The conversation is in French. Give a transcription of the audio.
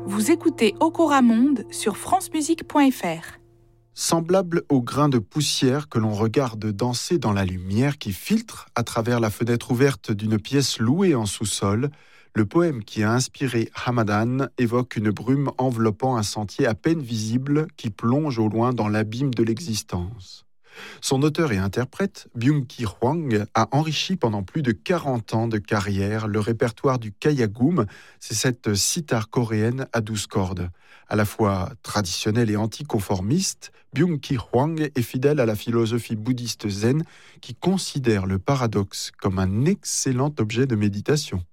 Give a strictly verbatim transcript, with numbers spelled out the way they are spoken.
Vous écoutez Okora Monde sur francemusique point f r. Semblable au grain de poussière que l'on regarde danser dans la lumière qui filtre à travers la fenêtre ouverte d'une pièce louée en sous-sol, le poème qui a inspiré Hamadan évoque une brume enveloppant un sentier à peine visible qui plonge au loin dans l'abîme de l'existence. Son auteur et interprète, Byung-Ki Hwang, a enrichi pendant plus de quarante ans de carrière le répertoire du kayagum, c'est cette sitar coréenne à douze cordes. À la fois traditionnelle et anticonformiste, Byung-Ki Hwang est fidèle à la philosophie bouddhiste zen qui considère le paradoxe comme un excellent objet de méditation.